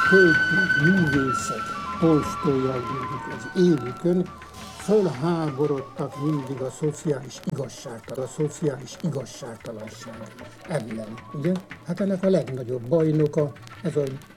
költők, művészek, Tolsztojjal mondjuk az élükön fölháborodtak mindig a szociális igazságtalanság ellen. Ugye? Hát ennek a legnagyobb bajnoka ez a